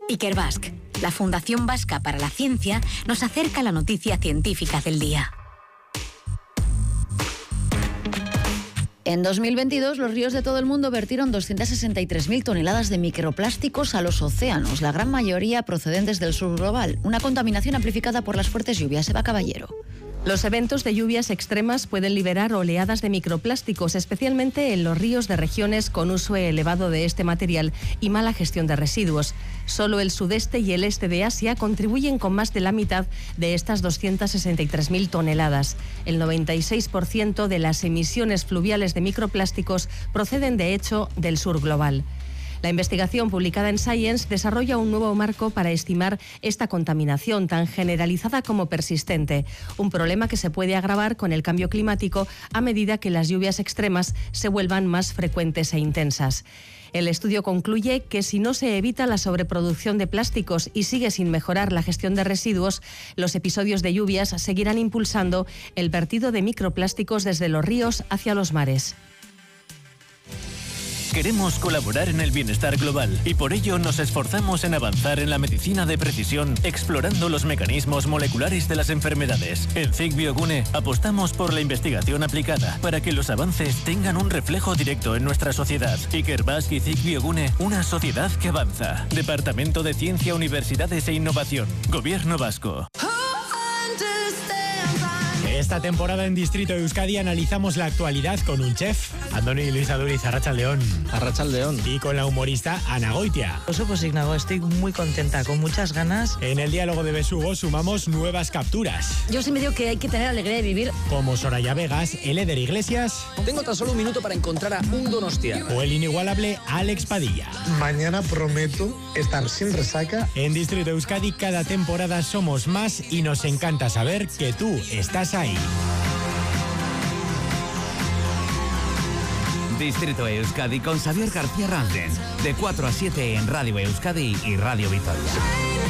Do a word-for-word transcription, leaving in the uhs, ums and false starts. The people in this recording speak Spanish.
Ikerbasque, la Fundación Vasca para la Ciencia, nos acerca a la noticia científica del día. En dos mil veintidós, los ríos de todo el mundo vertieron doscientas sesenta y tres mil toneladas de microplásticos a los océanos, la gran mayoría procedentes del sur global, una contaminación amplificada por las fuertes lluvias. Eva Caballero. Los eventos de lluvias extremas pueden liberar oleadas de microplásticos, especialmente en los ríos de regiones con uso elevado de este material y mala gestión de residuos. Solo el sudeste y el este de Asia contribuyen con más de la mitad de estas doscientas sesenta y tres mil toneladas. El noventa y seis por ciento de las emisiones fluviales de microplásticos proceden, de hecho, del sur global. La investigación publicada en Science desarrolla un nuevo marco para estimar esta contaminación tan generalizada como persistente, un problema que se puede agravar con el cambio climático a medida que las lluvias extremas se vuelvan más frecuentes e intensas. El estudio concluye que si no se evita la sobreproducción de plásticos y sigue sin mejorar la gestión de residuos, los episodios de lluvias seguirán impulsando el vertido de microplásticos desde los ríos hacia los mares. Queremos colaborar en el bienestar global y por ello nos esforzamos en avanzar en la medicina de precisión, explorando los mecanismos moleculares de las enfermedades. En C I C Biogune apostamos por la investigación aplicada para que los avances tengan un reflejo directo en nuestra sociedad. Ikerbasque y C I C Biogune, una sociedad que avanza. Departamento de Ciencia, Universidades e Innovación. Gobierno Vasco. Esta temporada en Distrito Euskadi analizamos la actualidad con un chef, Andoni y Luis Aduriz, Arratsaldeon. Arratsaldeon. Y con la humorista Ana Goitia. Oso pozik nago, estoy muy contenta, con muchas ganas. En el diálogo de Besugo sumamos nuevas capturas. Yo sí me digo que hay que tener alegría de vivir. Como Soraya Vegas, el Eder Iglesias. Tengo tan solo un minuto para encontrar a un donostiarra. O el inigualable Alex Padilla. Mañana prometo estar sin resaca. En Distrito Euskadi cada temporada somos más y nos encanta saber que tú estás ahí. Distrito Euskadi con Xavier García Ranzen, de cuatro a siete en Radio Euskadi y Radio Vitoria.